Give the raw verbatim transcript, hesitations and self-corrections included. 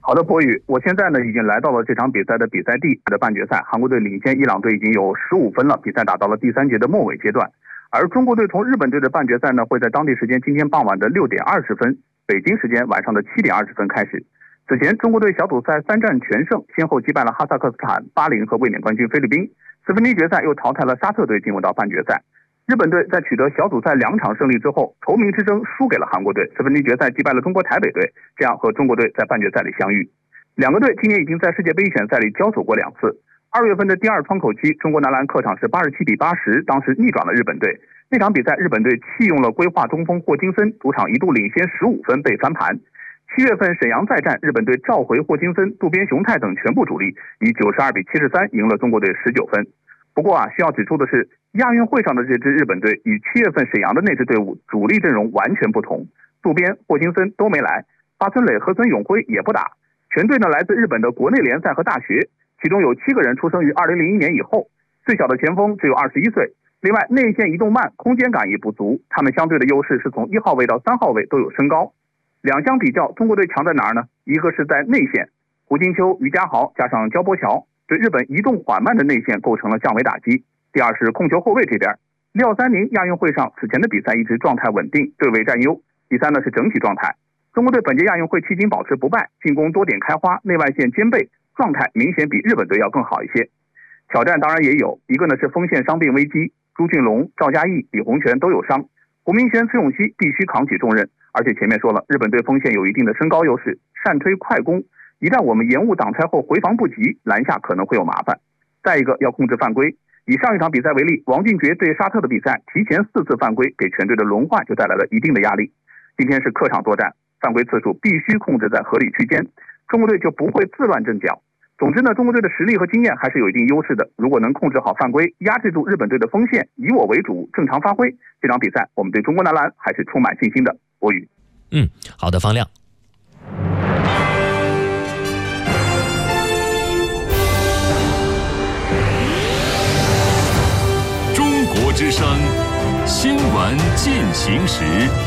好的，博宇，我现在呢已经来到了这场比赛的比赛地的半决赛，韩国队领先伊朗队已经有十五分了，比赛打到了第三节的末尾阶段。而中国队从日本队的半决赛呢，会在当地时间今天傍晚的六点二十分，北京时间晚上的七点二十分开始。此前，中国队小组赛三战全胜，先后击败了哈萨克斯坦、巴林和卫冕冠军菲律宾，四分之一决赛又淘汰了沙特队，进入到半决赛。日本队在取得小组赛两场胜利之后，头名之争输给了韩国队，四分之一决赛击败了中国台北队，这样和中国队在半决赛里相遇。两个队今年已经在世界杯选赛里交手过两次。二月份的第二窗口期，中国男篮客场是八十七比八十，当时逆转了日本队。那场比赛，日本队弃用了规划中锋霍金森，主场一度领先十五分被翻盘。七月份沈阳再战，日本队召回霍金森、渡边雄太等全部主力，以九十二比七十三赢了中国队十九分。不过啊，需要指出的是，亚运会上的这支日本队与七月份沈阳的那支队伍主力阵容完全不同，渡边、霍金森都没来，八村垒和孙永辉也不打。全队呢来自日本的国内联赛和大学，其中有七个人出生于二零零一年以后，最小的前锋只有二十一岁。另外，内线移动慢，空间感也不足，他们相对的优势是从一号位到三号位都有身高。两相比较，中国队强在哪儿呢？一个是在内线，胡金秋、于家豪加上焦波乔，对日本移动缓慢的内线构成了降维打击。第二是控球后卫这边，廖三宁亚运会上此前的比赛一直状态稳定，对位占优。第三呢是整体状态，中国队本届亚运会迄今保持不败，进攻多点开花，内外线兼备，状态明显比日本队要更好一些。挑战当然也有，一个呢是锋线伤病危机，朱俊龙、赵嘉毅、李洪权都有伤，胡明轩、崔永熙必须扛起重任。而且前面说了，日本队锋线有一定的身高优势，善推快攻，一旦我们延误挡拆后回防不及，篮下可能会有麻烦。再一个要控制犯规，以上一场比赛为例，王俊杰对沙特的比赛提前四次犯规，给全队的轮换就带来了一定的压力。今天是客场作战，犯规次数必须控制在合理区间，中国队就不会自乱阵脚。总之呢，中国队的实力和经验还是有一定优势的，如果能控制好犯规，压制住日本队的锋线，以我为主，正常发挥，这场比赛我们对中国男篮还是充满信心的。国语， 嗯，好的，方亮。 中国之声，新闻进行时。